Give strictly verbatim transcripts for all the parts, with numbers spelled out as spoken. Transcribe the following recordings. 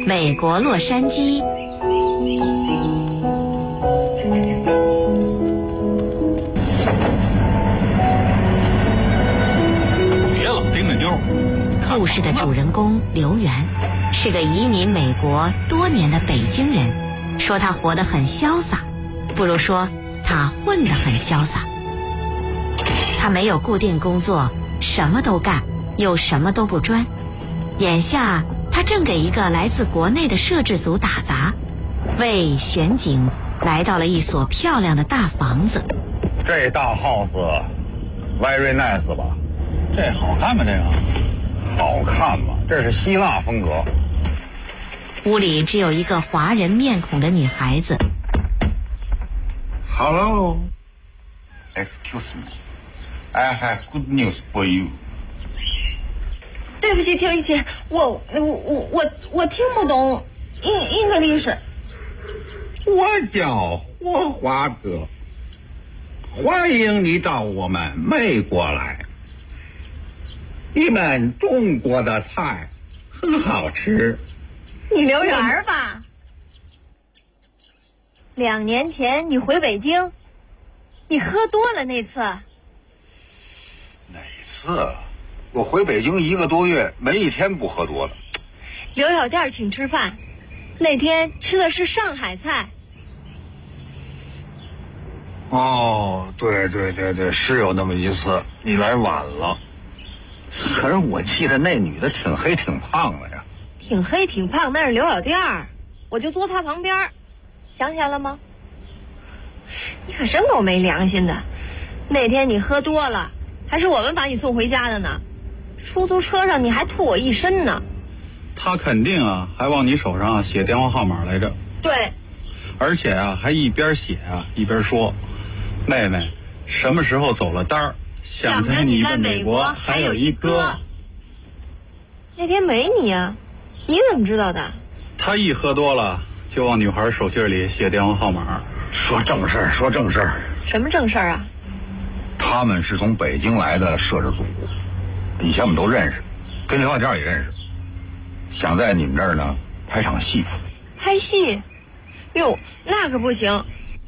美国洛杉矶。 别老盯着妞。 故事的主人公刘源是个移民美国多年的北京人，说他活得很潇洒，不如说他混得很潇洒。他没有固定工作，什么都干，又什么都不专。眼下他正给一个来自国内的摄制组打杂，为选景来到了一所漂亮的大房子。 这大 house very nice 吧？ 这好看吗？这个好看吗？这是希腊风格。 屋里只有一个华人面孔的女孩子。 Hello, excuse me, I have good news for you. 对不起，对不起，我我我我我听不懂英英格历史。 我叫霍华德，欢迎你到我们美国来。你们中国的菜很好吃。 你刘源吧？两年前你回北京，你喝多了那次。 哪次？我回北京一个多月，没一天不喝多的。 刘小店请吃饭，那天吃的是上海菜。 哦，对对对对，是有那么一次，你来晚了。可是我记得那女的挺黑挺胖的呀。 挺黑挺胖，那是刘小店儿，我就坐她旁边，想起来了吗？你可真够没良心的，那天你喝多了，还是我们把你送回家的呢。出租车上你还吐我一身呢。 他肯定啊，还往你手上写电话号码来着。 对， 而且啊，还一边写啊一边说：“妹妹，什么时候走了单儿？想着你在美国还有一哥。” 那天没你啊，你怎么知道的？ 他一喝多了，就往女孩手心里写电话号码。 说正事儿，说正事儿。 什么正事儿啊？ 他们是从北京来的摄制组，以前我们都认识，跟刘小店也认识。想在你们这儿呢拍场戏。 拍戏？哟，那可不行。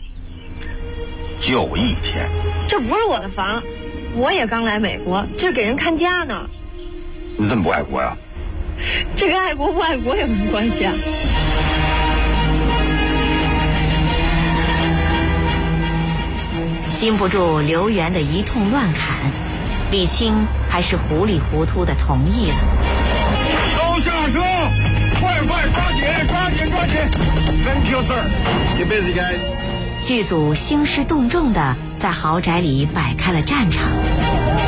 就一天。 这不是我的房，我也刚来美国，这给人看家呢。 你这么不爱国呀？ 这跟爱国不爱国有什么关系啊？ 经不住刘源的一通乱砍，李青还是糊里糊涂的同意了。 都下车，快快抓紧，抓紧，抓紧 ！Thank you, sir. Get busy, guys. 剧组兴师动众的在豪宅里摆开了战场。